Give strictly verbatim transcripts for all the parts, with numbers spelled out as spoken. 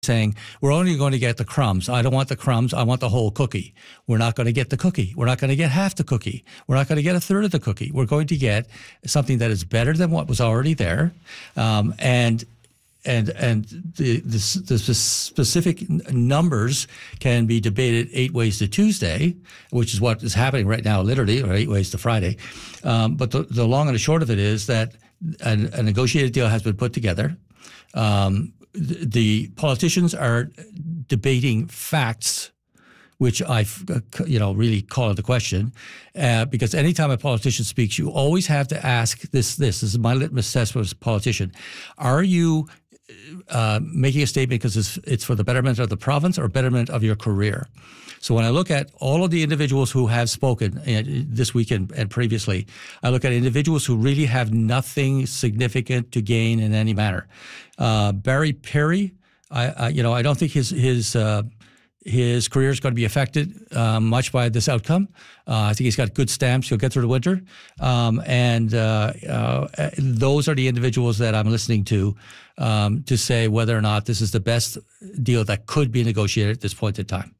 saying, we're only going to get the crumbs. I don't want the crumbs. I want the whole cookie. We're not going to get the cookie. We're not going to get half the cookie. We're not going to get a third of the cookie. We're going to get something that is better than what was already there. Um, and and and the, the, the specific numbers can be debated eight ways to Tuesday, which is what is happening right now, literally, or eight ways to Friday. Um, but the, the long and the short of it is that a, a negotiated deal has been put together. Um, The politicians are debating facts, which I, you know, really call into question, uh, because anytime a politician speaks, you always have to ask this. This, this is my litmus test as a politician: are you uh, making a statement because it's, it's for the betterment of the province or betterment of your career? So when I look at all of the individuals who have spoken this week and, and previously, I look at individuals who really have nothing significant to gain in any manner. Uh, Barry Perry, I, I, you know, I don't think his his uh, his career is going to be affected uh, much by this outcome. Uh, I think he's got good stamps. He'll get through the winter, um, and uh, uh, those are the individuals that I'm listening to um, to say whether or not this is the best deal that could be negotiated at this point in time.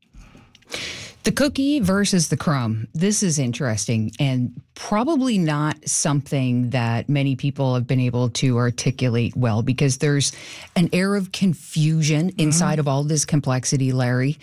The cookie versus the crumb. This is interesting and probably not something that many people have been able to articulate well, because there's an air of confusion inside mm-hmm. of all this complexity, Larry.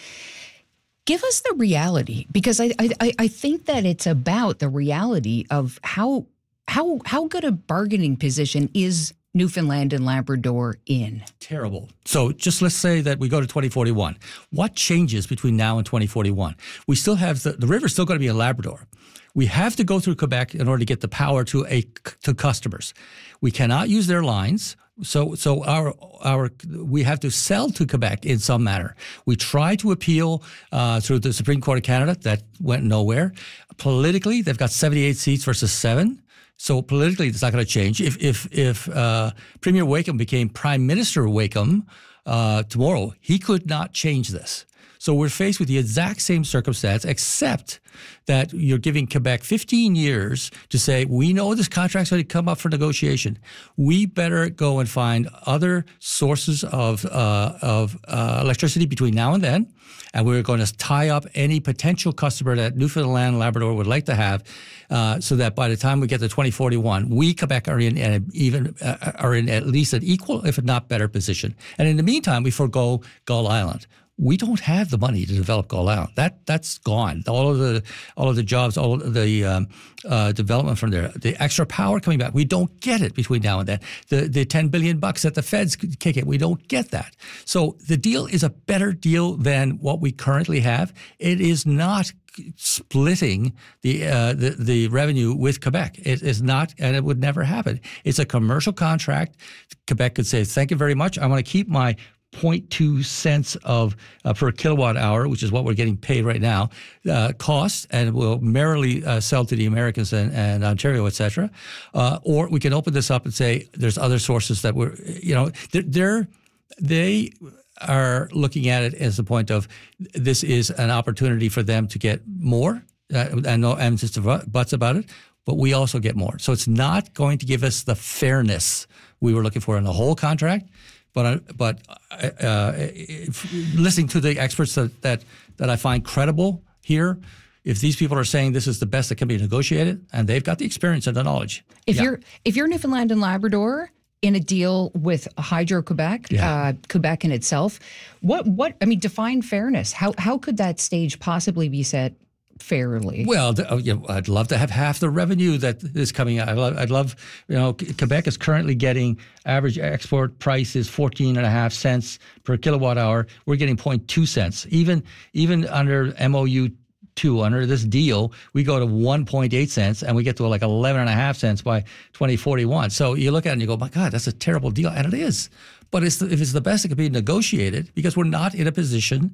Give us the reality, because I, I I think that it's about the reality of how how how good a bargaining position is Newfoundland and Labrador in. Terrible. So just let's say that we go to twenty forty-one. What changes between now and twenty forty-one? We still have the, the river's still going to be in Labrador. We have to go through Quebec in order to get the power to a to customers. We cannot use their lines. So so our our we have to sell to Quebec in some manner. We tried to appeal uh, through the Supreme Court of Canada. That went nowhere. Politically, they've got seventy-eight seats versus seven. So politically, it's not going to change. If if if uh, Premier Wakeham became Prime Minister Wakeham uh, tomorrow, he could not change this. So we're faced with the exact same circumstance, except that you're giving Quebec fifteen years to say, we know this contract's going to come up for negotiation. We better go and find other sources of uh, of uh, electricity between now and then, and we're going to tie up any potential customer that Newfoundland and Labrador would like to have, uh, so that by the time we get to twenty forty-one, we, Quebec, are in an even uh, are in at least an equal, if not better, position. And in the meantime, we forego Gull Island. We don't have the money to develop Gull Island. That that's gone. All of the all of the jobs, all of the um, uh, development from there, the extra power coming back. We don't get it between now and then. The the ten billion bucks that the feds kick it. We don't get that. So the deal is a better deal than what we currently have. It is not splitting the uh, the the revenue with Quebec. It is not, and it would never happen. It's a commercial contract. Quebec could say, "Thank you very much. I want to keep my zero point two cents of uh, per kilowatt hour, which is what we're getting paid right now, uh, cost, and we'll merrily uh, sell to the Americans and, and Ontario, et cetera. Uh, or we can open this up and say there's other sources that we're, you know, they're, they're they are looking at it as the point of this is an opportunity for them to get more, uh, and no and just buts about it, but we also get more. So it's not going to give us the fairness we were looking for in the whole contract. But but uh, if, listening to the experts that, that that I find credible here, if these people are saying this is the best that can be negotiated, and they've got the experience and the knowledge. If yeah. you're if you're Newfoundland and Labrador in a deal with Hydro-Quebec, yeah. uh, Quebec in itself, what what I mean, define fairness. How how could that stage possibly be set fairly? Well, the, you know, I'd love to have half the revenue that is coming out. I'd love, I'd love, you know, Quebec is currently getting average export price is fourteen and a half cents per kilowatt hour. We're getting zero point two cents. Even even under M O U two, under this deal, we go to one point eight cents and we get to like eleven and a half cents by twenty forty-one. So you look at it and you go, my God, that's a terrible deal. And it is. But it's the, if it's the best that can be negotiated, because we're not in a position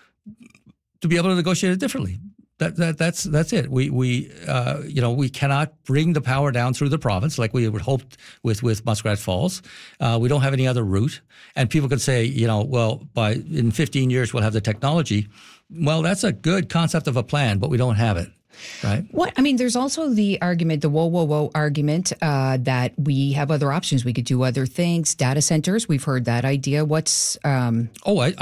to be able to negotiate it differently. That, that that's that's it. We we uh, you know we cannot bring the power down through the province like we would hope with with Muskrat Falls. Uh, we don't have any other route, and people could say, you know, well, by in fifteen years we'll have the technology. Well, that's a good concept of a plan, but we don't have it. right? What I mean, there's also the argument, the whoa, whoa, whoa argument uh, that we have other options. We could do other things. Data centers, we've heard that idea. What's um, oh, I,